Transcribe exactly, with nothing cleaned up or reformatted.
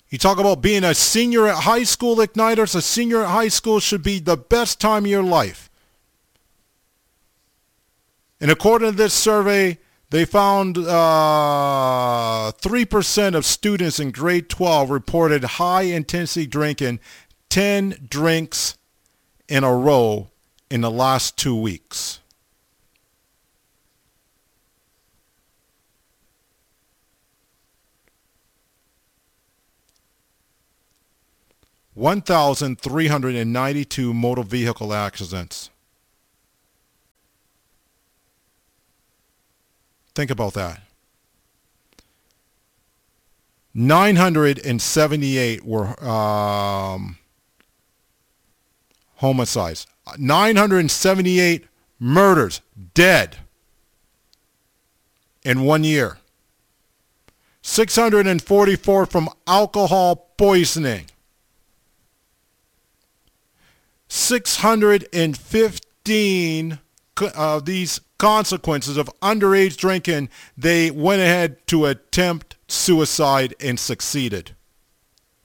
You talk about being a senior at high school, Igniters. A senior at high school should be the best time of your life. And according to this survey, they found uh, three percent of students in grade twelve reported high-intensity drinking ten drinks in a row in the last two weeks. one thousand three hundred ninety-two motor vehicle accidents. Think about that. nine hundred seventy-eight were um, homicides. nine hundred seventy-eight murders, dead, in one year. six hundred forty-four from alcohol poisoning. six hundred fifteen of uh, these consequences of underage drinking, they went ahead to attempt suicide and succeeded.